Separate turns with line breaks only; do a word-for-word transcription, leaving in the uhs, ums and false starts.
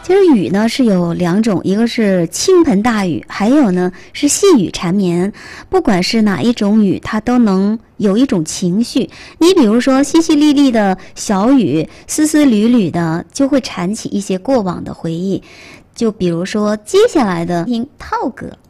其实雨呢是有两种，一个是倾盆大雨，还有呢是细雨缠绵。不管是哪一种雨，它都能有一种情绪。你比如说淅淅沥沥的小雨，丝丝缕缕的，就会缠起一些过往的回忆。就比如说接下来的听套歌。